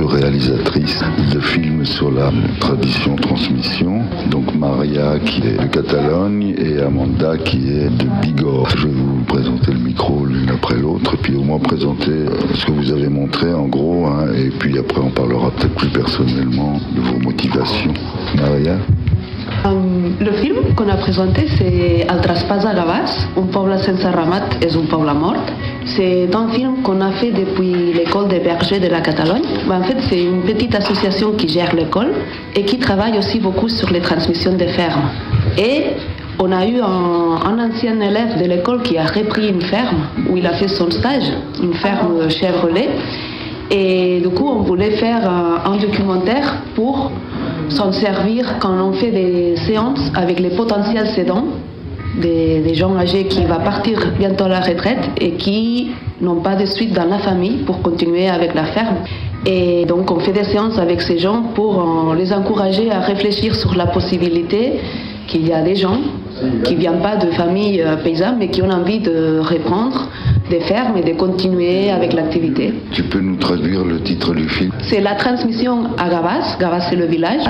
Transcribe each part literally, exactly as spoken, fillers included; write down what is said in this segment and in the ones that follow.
réalisatrices de films sur la tradition transmission. Donc Maria qui est de Catalogne et Amanda qui est de Bigorre. Je vais vous présenter le micro l'une après l'autre et puis au moins présenter ce que vous avez montré en gros, hein, et puis après on parlera peut-être plus personnellement de vos motivations. Maria? Um, le film qu'on a présenté, c'est El traspàs a Gavàs, un poble sense ramat és un poble mort. C'est un film qu'on a fait depuis l'école des bergers de la Catalogne. En fait, c'est une petite association qui gère l'école et qui travaille aussi beaucoup sur les transmissions des fermes. Et on a eu un, un ancien élève de l'école qui a repris une ferme où il a fait son stage, une ferme Chevrolet. Et du coup, on voulait faire un, un documentaire pour s'en servir quand on fait des séances avec les potentiels cédants, des, des gens âgés qui vont partir bientôt à la retraite et qui n'ont pas de suite dans la famille pour continuer avec la ferme. Et donc on fait des séances avec ces gens pour euh, les encourager à réfléchir sur la possibilité qu'il y a des gens qui ne viennent pas de familles euh, paysannes mais qui ont envie de reprendre des fermes et de continuer avec l'activité. Tu peux nous traduire le titre du film? C'est la transmission à Gavàs. Gavàs, c'est le village.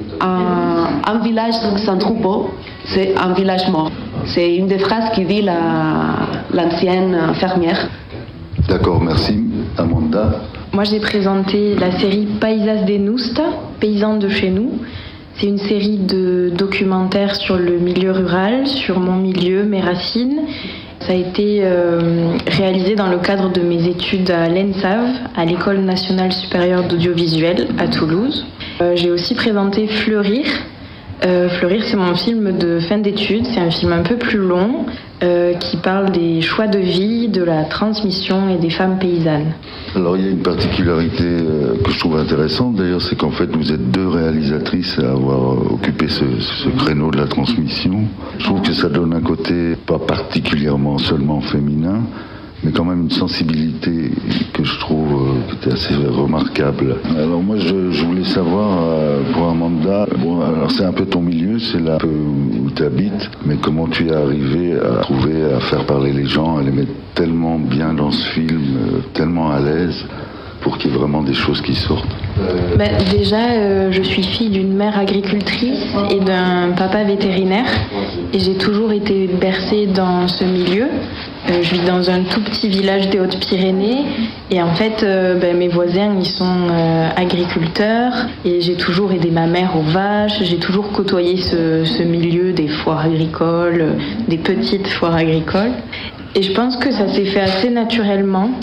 Un, un village sans troupeau, c'est un village mort. C'est une des phrases qui dit la, l'ancienne fermière. D'accord, merci. Amanda? Moi, j'ai présenté la série Paisas de Nusta, paysans de chez nous. C'est une série de documentaires sur le milieu rural, sur mon milieu, mes racines. Ça a été euh, réalisé dans le cadre de mes études à l'E N S A V, à l'École nationale supérieure d'audiovisuel à Toulouse. Euh, j'ai aussi présenté Fleurir. Euh, Fleurir, c'est mon film de fin d'études. C'est un film un peu plus long euh, qui parle des choix de vie, de la transmission et des femmes paysannes. Alors il y a une particularité euh, que je trouve intéressante d'ailleurs, c'est qu'en fait vous êtes deux réalisatrices à avoir occupé ce, ce créneau de la transmission. Je trouve que ça donne un côté pas particulièrement seulement féminin, mais quand même une sensibilité que je trouve euh, qui était assez remarquable. Alors moi je, je voulais savoir euh, pour Amanda, bon, alors c'est un peu ton milieu, c'est là où tu habites, mais comment tu es arrivé à trouver, à faire parler les gens, à les mettre tellement bien dans ce film, euh, tellement à l'aise, pour qu'il y ait vraiment des choses qui sortent? Ben, déjà, euh, je suis fille d'une mère agricultrice et d'un papa vétérinaire et j'ai toujours été bercée dans ce milieu. Euh, je vis dans un tout petit village des Hautes-Pyrénées et en fait, euh, ben, mes voisins, ils sont euh, agriculteurs et j'ai toujours aidé ma mère aux vaches, j'ai toujours côtoyé ce, ce milieu des foires agricoles, des petites foires agricoles. Et je pense que ça s'est fait assez naturellement.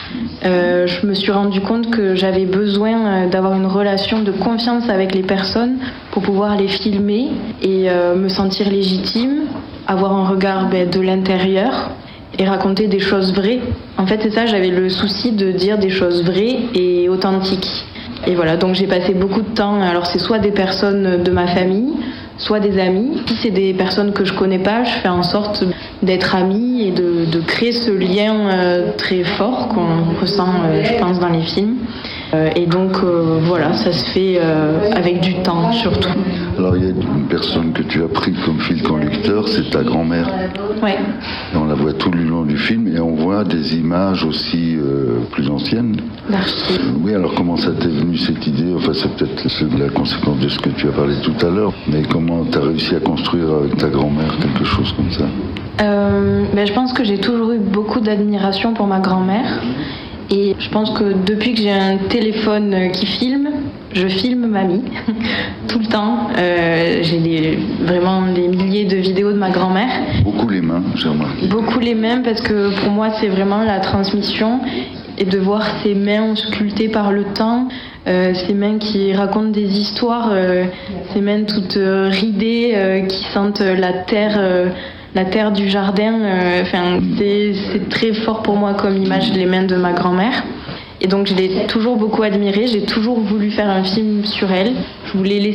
Euh, je me suis rendu compte que j'avais besoin d'avoir une relation de confiance avec les personnes pour pouvoir les filmer et euh, me sentir légitime, avoir un regard ben, de l'intérieur et raconter des choses vraies. En fait, c'est ça, j'avais le souci de dire des choses vraies et authentiques. Et voilà, donc j'ai passé beaucoup de temps, alors c'est soit des personnes de ma famille, soit des amis. Si c'est des personnes que je connais pas, je fais en sorte d'être amie et de, de créer ce lien euh, très fort qu'on ressent, euh, je pense, dans les films. Euh, et donc, euh, voilà, ça se fait euh, avec du temps, surtout. Alors, il y a une personne que tu as pris comme fil conducteur, c'est ta grand-mère. Ouais. Et on la voit tout le long du film et on voit des images aussi euh, plus anciennes. D'archives. Euh, oui, alors comment ça t'est venu cette idée? Enfin, c'est peut-être la conséquence de ce que tu as parlé tout à l'heure, mais comment tu as réussi à construire avec ta grand-mère quelque chose comme ça? euh, ben, Je pense que j'ai toujours eu beaucoup d'admiration pour ma grand-mère. Et je pense que depuis que j'ai un téléphone qui filme, je filme mamie tout le temps. Euh, j'ai des, vraiment des milliers de vidéos de ma grand-mère. Beaucoup les mains, j'ai remarqué. Beaucoup les mains parce que pour moi c'est vraiment la transmission et de voir ces mains sculptées par le temps, euh, ces mains qui racontent des histoires, euh, ces mains toutes euh, ridées euh, qui sentent la terre. Euh, La terre du jardin, enfin, euh, c'est, c'est très fort pour moi comme image, les mains de ma grand-mère. Et donc je l'ai toujours beaucoup admirée, j'ai toujours voulu faire un film sur elle. Je voulais laisser